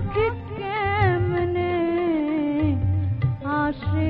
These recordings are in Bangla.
ঠিক কেমনে আসে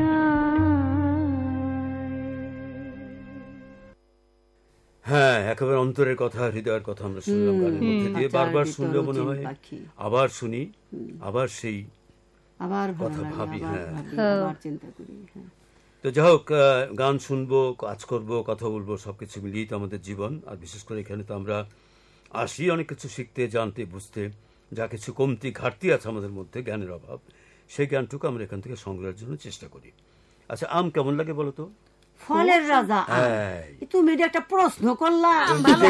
হ্যাঁ, একেবারে অন্তরের কথা, হৃদয়ের কথা আমরা শুনলাম গানের মধ্যে দিয়ে। বারবার শুনলে মনে হয় আবার শুনি, আবার সেই কথা ভাবি। হ্যাঁ, চিন্তা করি। তো যাই হোক, গান শুনবো, কাজ করবো, কথা বলবো, সবকিছু মিলিয়ে তো আমাদের জীবন। আর বিশেষ করে এখানে তো আমরা আসি অনেক কিছু শিখতে, জানতে, বুঝতে। যা কিছু কমতি ঘাটতি আছে আমাদের মধ্যে, জ্ঞানের অভাব, সেই জ্ঞানটুকু আমরা এখান থেকে সংগ্রহের জন্য চেষ্টা করি। আচ্ছা, আম কেমন লাগে বলো তো? ফলের রাজা। তুমি একটা প্রশ্ন করলাম,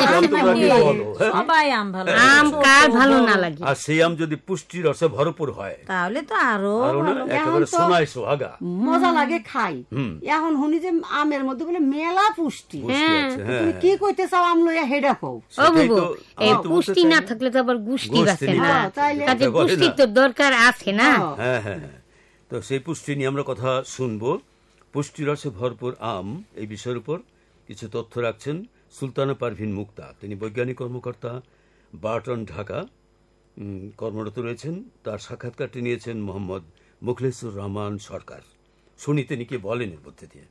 সবাই আম ভালো, আম কার ভালো না লাগে? আর সেই আম যদি পুষ্টি রসে ভরপুর হয় তাহলে তো আরো একেবারে সোনায় সোহাগা, মজা লাগে খাই। এখন শুনি যে আমের মধ্যে বলে মেলা পুষ্টি। তুমি কি কইতে চাও আম লইয়া হেডা কও? এই পুষ্টি না থাকলে তো আবার গুষ্টি বাঁচে না, কাজে পুষ্টি তো দরকার আছে না। হ্যাঁ হ্যাঁ, তো সেই পুষ্টি নিয়ে আমরা কথা শুনবো। পুষ্টিরসে ভরপুর আম, এই বিষয়ের উপর কিছু তথ্য রাখছেন সুলতানা পারভিন মুক্তা। তিনি বৈজ্ঞানিক কর্মকর্তা, বার্টন, ঢাকা কর্মরত রয়েছেন। তার সাক্ষাৎকারটি নিয়েছেন মোহাম্মদ মুখলেসুর রহমান সরকার। শুনি তিনি কি বলেন এর মধ্যে দিয়ে।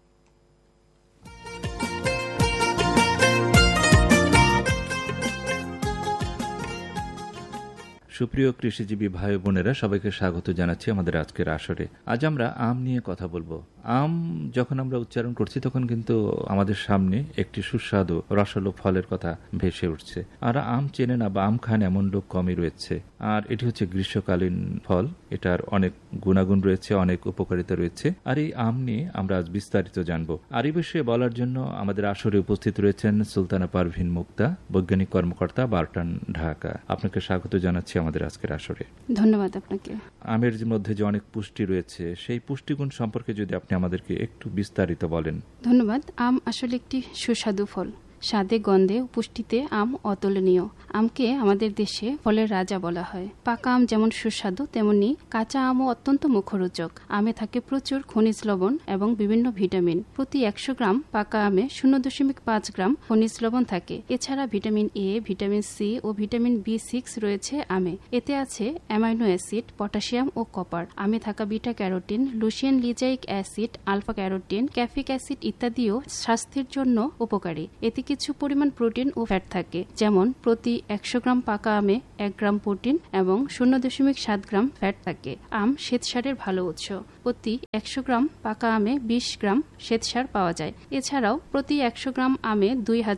সুপ্রিয় কৃষিজীবী ভাই বোনেরা, সবাইকে স্বাগত জানাচ্ছি আমাদের আজকের আসরে। আজ আমরা আম নিয়ে কথা বলবো। আম যখন আমরা উচ্চারণ করছি তখন কিন্তু আমাদের সামনে একটি সুস্বাদু রসালো ফলের কথা ভেসে উঠছে। আর আম চেনে না বা আম খান এমন লোক কমই রয়েছে। আর এটি হচ্ছে গ্রীষ্মকালীন ফল, এটার অনেক গুণাগুণ রয়েছে, অনেক উপকারিতা রয়েছে। আর এই আম নিয়ে আমরা আজ বিস্তারিত জানবো। আর এই বিষয়ে বলার জন্য আমাদের আসরে উপস্থিত রয়েছেন সুলতানা পারভিন মুক্তা, বৈজ্ঞানিক কর্মকর্তা, বার্টন, ঢাকা। আপনাকে স্বাগত জানাচ্ছি আমাদের আজকের আসরে। ধন্যবাদ আপনাকে। আমের মধ্যে যে অনেক পুষ্টি রয়েছে, সেই পুষ্টিগুণ সম্পর্কে যদি আপনি আমাদেরকে একটু বিস্তারিত বলেন। ধন্যবাদ। আম আসলে একটি সুস্বাদু ফল। স্বাদে, গন্ধে, পুষ্টিতে আম অতুলনীয়। আমকে আমাদের দেশে ফলের রাজা বলা হয়। পাকা আম যেমন সুস্বাদু, তেমনি কাঁচা আমও অত্যন্ত মুখরোচক। আমে থাকে প্রচুর খনিজ লবণ এবং বিভিন্ন ভিটামিন। প্রতি 100 গ্রাম পাকা আমে 0.5 গ্রাম খনিজ লবণ থাকে। এছাড়া vitamin A, vitamin C O vitamin B6 রয়েছে আমে। এতে আছে অ্যামাইনো অ্যাসিড, পটাশিয়াম ও কপার। আমে থাকা beta carotene, Lucien লিজাইক acid, alpha carotene, caffeic acid ইত্যাদিও স্বাস্থ্যের জন্য উপকারী। এতে কিছু পরিমাণ প্রোটিন ও ফ্যাট থাকে, যেমন প্রতি 100 গ্রাম পাকা আমে 1 গ্রাম প্রোটিন এবং 0.7 গ্রাম ফ্যাট থাকে। আম শ্বেতসারের ভালো উৎস। প্রতি 100 গ্রাম পাকা আমে 20 গ্রাম শ্বেতসার পাওয়া যায়। এছাড়াও প্রতি 100 গ্রাম আমে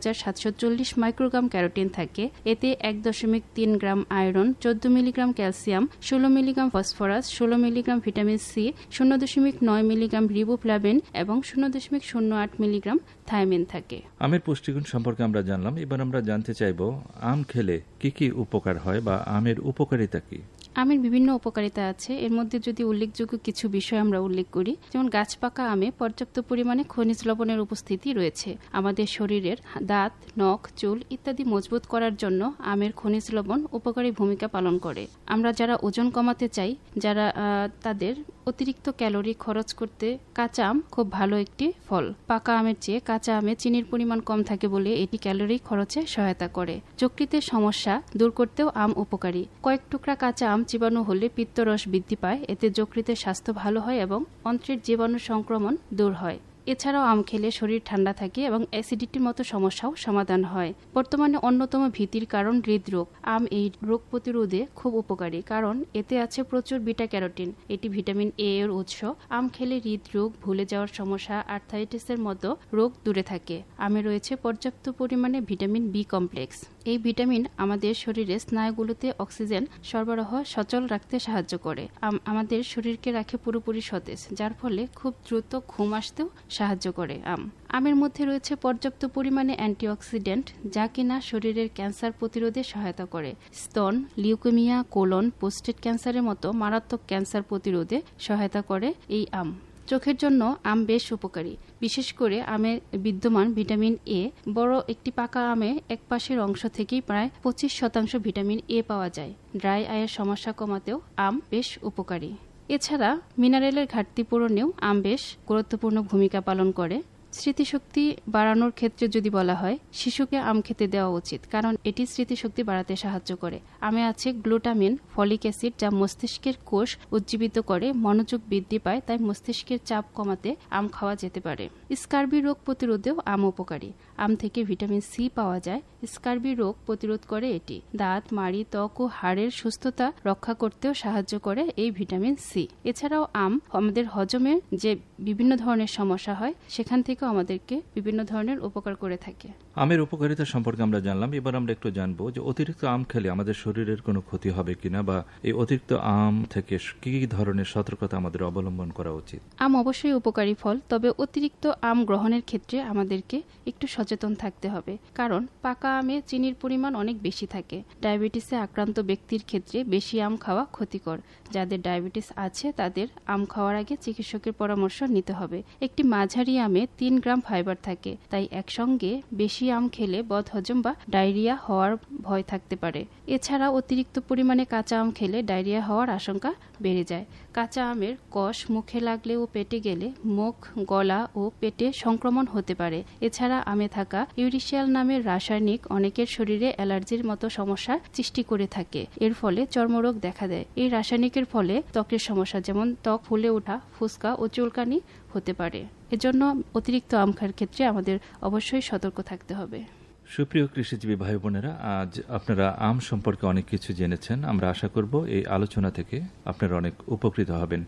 2740 মাইক্রোগ্রাম ক্যারোটিন থাকে। এতে 1.3 গ্রাম iron, 14 milligram calcium, 16 milligram phosphorus, 16 milligram vitamin C, 0.9 milligram riboflavin এবং 0.08 মিলিগ্রাম থায়ামিন থাকে। আমের পুষ্টিগুণ সম্পর্কে আমরা জানলাম। এবার আমরা জানতে চাইব আম খেলে কি কি উপকার হয় বা আমের উপকারিতা কি? আমের বিভিন্ন উপকারিতা আছে। এর মধ্যে যদি উল্লেখযোগ্য কিছু বিষয় আমরা উল্লেখ করি, যেমন গাছ পাকা আমে পর্যাপ্ত পরিমাণে খনিজ লবণের উপস্থিতি রয়েছে। আমাদের শরীরের দাঁত, নখ, চুল ইত্যাদি মজবুত করার জন্য আমের খনিজ লবণ উপকারী ভূমিকা পালন করে। আমরা যারা ওজন কমাতে চাই, যারা তাদের অতিরিক্ত ক্যালোরি খরচ করতে কাঁচা আম খুব ভালো একটি ফল। পাকা আমের চেয়ে কাঁচা আমে চিনির পরিমাণ কম থাকে বলে এটি ক্যালোরি খরচে সহায়তা করে। যকৃতের সমস্যা দূর করতেও আম উপকারী। কয়েক টুকরা কাঁচা আম চিবানো হলে পিত্তরস বৃদ্ধি পায়। এতে যকৃতের স্বাস্থ্য ভালো হয় এবং অন্ত্রের জীবাণু সংক্রমণ দূর হয়। এছাড়াও আম খেলে শরীর ঠান্ডা থাকে এবং অ্যাসিডিটির মতো সমস্যাও সমাধান হয়। বর্তমানে অন্যতম ভীতির কারণ হৃদরোগ। আম এই রোগ প্রতিরোধে খুব উপকারী, কারণ এতে আছে প্রচুর বিটা ক্যারোটিন। এটি ভিটামিন এ এর উৎস। আম খেলে হৃদরোগ, ভুলে যাওয়ার সমস্যা, আর্থাইটিসের মতো রোগ দূরে থাকে। আমে রয়েছে পর্যাপ্ত পরিমাণে ভিটামিন বি কমপ্লেক্স। এই ভিটামিন আমাদের শরীরে স্নায়ুগুলোতে অক্সিজেন সরবরাহ সচল রাখতে সাহায্য করে। আমাদের শরীরকে রাখে পুরোপুরি সতেজ, যার ফলে খুব দ্রুত ঘুম আসতেও সাহায্য করে। আমের মধ্যে রয়েছে পর্যাপ্ত পরিমাণে অ্যান্টিঅক্সিডেন্ট, যা কিনা শরীরের ক্যান্সার প্রতিরোধে সহায়তা করে। স্তন, লিউকেমিয়া, কোলন, প্রোস্টেট ক্যান্সারের মতো মারাত্মক ক্যান্সার প্রতিরোধে সহায়তা করে এই আম। চোখের জন্য আম বেশ উপকারী। বিশেষ করে আমে বিদ্যমান ভিটামিন এ। বড় একটি পাকা আমে এক পাশের অংশ থেকেই প্রায় 25% ভিটামিন এ পাওয়া যায়। ড্রাই আইয়ের সমস্যা কমাতেও আম বেশ উপকারী। এছাড়া মিনারেলের ঘাটতি পূরণেও আম বেশ গুরুত্বপূর্ণ ভূমিকা পালন করে। স্মৃতিশক্তি বাড়ানোর ক্ষেত্রে যদি বলা হয়, শিশুকে আম খেতে দেওয়া উচিত, কারণ এটি স্মৃতিশক্তি বাড়াতে সাহায্য করে। আমে আছে গ্লুটামিন, ফলিক অ্যাসিড, যা মস্তিষ্কের কোষ উজ্জীবিত করে, মনোযোগ বৃদ্ধি পায়, তাই মস্তিষ্কের চাপ কমাতে আম খাওয়া যেতে পারে। স্কার্বি রোগ প্রতিরোধেও আম উপকারী। আম থেকে ভিটামিন সি পাওয়া যায়। স্কার্বি রোগ প্রতিরোধ করে এটি। দাঁত, মাড়ি, ত্বক ও হাড়ের সুস্থতা রক্ষা করতেও সাহায্য করে এই ভিটামিন সি। এছাড়াও আম আমাদের হজমের যে বিভিন্ন ধরনের সমস্যা হয় সেখান থেকেও আমাদেরকে বিভিন্ন ধরনের উপকার করে থাকে। আমের উপকারিতা সম্পর্কে আমরা জানলাম। এবার আমরা একটু জানবো যে অতিরিক্ত আম খেলে আমাদের শরীরের কোনো ক্ষতি হবে কিনা, বা এই অতিরিক্ত আম থেকে কি ধরনের সতর্কতা আমাদের অবলম্বন করা উচিত। আম অবশ্যই উপকারী ফল, তবে অতিরিক্ত আম গ্রহণের ক্ষেত্রে আমাদেরকে একটু সচেতন থাকতে হবে, কারণ পাকা আমে চিনির পরিমাণ অনেক বেশি থাকে। ডায়াবেটিসে আক্রান্ত ব্যক্তির ক্ষেত্রে বেশি আম খাওয়া ক্ষতিকর। যাদের ডায়াবেটিস আছে তাদের আম খাওয়ার আগে চিকিৎসকের পরামর্শ নিতে হবে। একটি মাঝারি আমে 3 গ্রাম ফাইবার থাকে, তাই একসঙ্গে বেশি আম খেলে বদহজম বা ডায়রিয়া হওয়ার ভয় থাকতে পারে। এছাড়া অতিরিক্ত পরিমাণে কাঁচা আম খেলে ডায়রিয়া হওয়ার আশঙ্কা বেড়ে যায়। কাঁচা আমের কষ মুখে লাগলে ও পেটে গেলে মুখ, গলা ও পেটে সংক্রমণ হতে পারে। এছাড়া আমে থাকা ইউরিশিয়াল নামের রাসায়নিক অনেকের শরীরে অ্যালার্জির মতো সমস্যার সৃষ্টি করে থাকে। এর ফলে চর্মরোগ দেখা দেয়। এই রাসায়নিকের ফলে ত্বকের সমস্যা যেমন ত্বক ফুলে ওঠা, ফুসকা ও চুলকানি হতে পারে। এজন্য অতিরিক্ত আম খাওয়ার ক্ষেত্রে আমাদের অবশ্যই সতর্ক থাকতে হবে। সুপ্রিয় কৃষিজীবী ভাই বোনেরা, আজ আপনারা আম সম্পর্কে অনেক কিছু জেনেছেন। আমরা আশা করব এই আলোচনা থেকে আপনারা অনেক উপকৃত হবেন।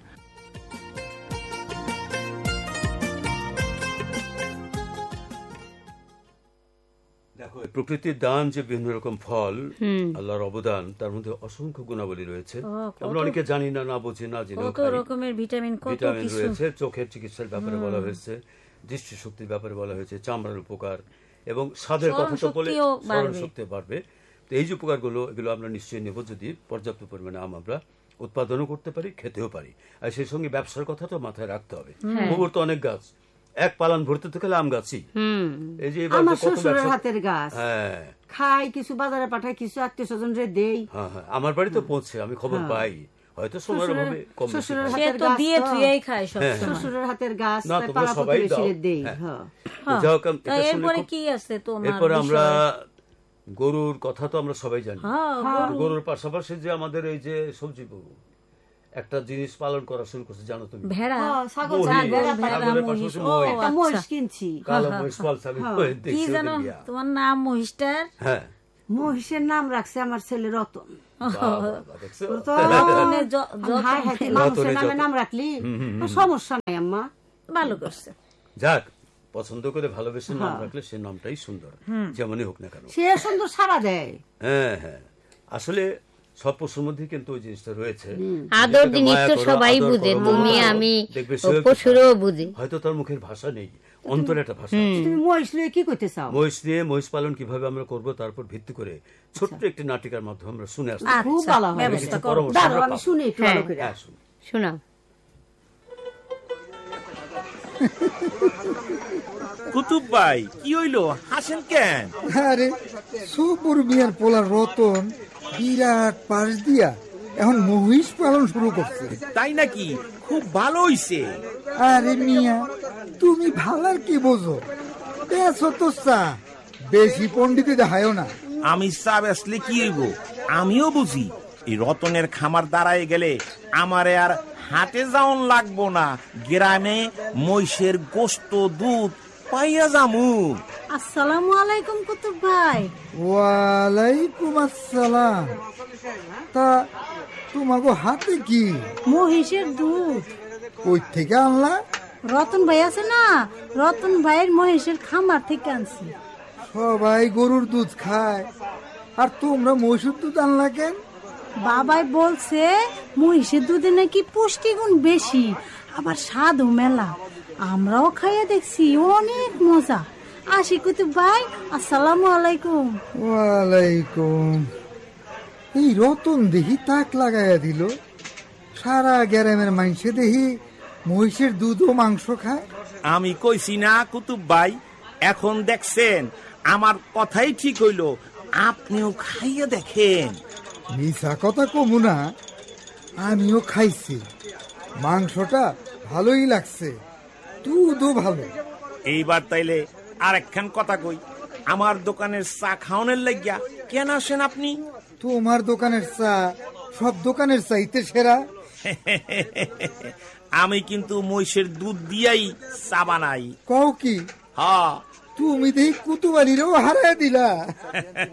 দেখো, প্রকৃতির দান যে বিভিন্ন রকম ফল, আল্লাহর অবদান, তার মধ্যে অসংখ্য গুণাবলী রয়েছে। আমরা অনেকে জানি না, না বুঝি, না জেনে কত রকমের ভিটামিন রয়েছে। চোখের চিকিৎসার ব্যাপারে বলা হয়েছে, দৃষ্টিশক্তির ব্যাপারে বলা হয়েছে, চামড়ার উপকার এবং স্বাদের কথা তো বলে স্মরণ শক্তি বাড়বে। তো এই যে উপকারগুলো, এগুলো আমরা নিশ্চয়ই নেব যদি পর্যাপ্ত পরিমাণে আম আমরা উৎপাদনও করতে পারি, খেতেও পারি। আর সেই সঙ্গে ব্যবসার কথা তো মাথায় রাখতে হবে। গোবর তো অনেক গাছ, এক পালান ভরতে তো গেলে আম গাছই। এই যে আমার শ্বশুরের হাতের গাছ, খাই কিছু, বাজারে পাঠাই কিছু, আত্মীয় স্বজন রে দেই। আমার বাড়িতে পৌঁছে, আমি খবর পাই। হয়তো সময়ের অভাবে কম বেশি শ্বশুরের হাতের গাছ, পাড়া প্রতিবেশীদের দেই। এরপরে কি আছে তোমার? এরপরে আমরা গরুর কথা তো আমরা সবাই জানি। গরুর পাশাপাশি যে আমাদের এই যে সবজি একটা জিনিস পালন করা শুরু করছে, জানো তুমি? ভেড়া, ছাগল, মহিষ কিনছি। কালো মহিষ, পাল ছাগল। কি জানো তোমার নাম মহিষটার? হ্যাঁ, মহিষের নাম রাখছে আমার ছেলে রতন। নাম রাখলি সমস্যা নাই আম্মা, ভালো করছে। যাক, পছন্দ করে ভালোবেসে নাম রাখলে সে নামটাই সুন্দর, যেমনই হোক না কেন। সে সুন্দর সারা দেয়। হ্যাঁ হ্যাঁ, আসলে সব পশুর মধ্যে কিন্তু ওই জিনিসটা রয়েছে। আদর জিনিস তো সবাই বুঝে, তুমি আমি পশুরও বুঝি। হয়তো তার মুখের ভাষা নেই, অন্তরে একটা ভাষা। তুমি মহিষ নিয়ে কি করতে চাও? মহিষ নিয়ে, মহিষ পালন কিভাবে আমরা করব তারপর ভিত্তি করে ছোট্ট একটি নাটিকার মাধ্যমে আমরা শুনে আসছি। খুব ভালো হয়, আমি শুনি একটু ভালো করে। শোনাও। কুতুব ভাই, কি হইলো, হাসেন কেন? আরে সুপুর মিয়ার পোলার রতন বিরাট পাশ দিয়া এখন মহিষ পালন শুরু করছে। তাই নাকি? খুব ভালো হইছে। আরে মিয়া, তুমি ভালার কি বোঝো? বেছো তো চা, বেশি পণ্ডিতে দেখায়ও না। আমি চা বেচলে কি হইব আমিও বুঝি। এই রতনের খামার দাঁড়ায় গেলে আমারে আর হাটে যাওন লাগবো না, গ্রামে মহিষের গোশত, দুধ পাইয়া যামু। আসসালামু আলাইকুম কুতুব ভাই। ওয়ালাইকুম আসসালাম। তা তোমাকে হাতে কি? মহিষের দুধ। কই থেকে আনলা? রতন ভাই আছে না, রতন ভাইয়ের মহিষের খামার থেকে আনছি। সবাই গরুর দুধ খায়, আর তোমরা মহিষের দুধ আনলা কেন? বাবাই বলছে মহিষের দুধে নাকি পুষ্টিগুণ বেশি, আবার স্বাদও মেলা। আমরাও খাইয়া দেখছি, অনেক মজা। আসি কুতুব ভাই, আসসালামু আলাইকুম। ওয়ালাইকুম। এই রতন দেখি তাক লাগাইয়া দিল, সারা গ্রামের মানুষে দেখি মহিষের দুধ ও মাংস খায়। আমি কইছি না কুতুব ভাই, এখন দেখছেন আমার কথাই ঠিক হইল, আপনিও খাইয়া দেখেন। মিছা কথা কমু না, আমিও খাইছি, মাংসটা ভালোই লাগছে, দুধও ভালো। এইবার তাইলে আর একখান কথা কই, আমার দোকানের চা খাওয়ানোর লাগিয়া কেন আসেন আপনি? তোমার দোকানের চা সব দোকানের চাইতে সেরা। আমি কিন্তু মহিষের দুধ দিয়াই চা বানাই। কও কি? হ্যাঁ, তুমি দেখি কুতুবালিরও হারায় দিলা।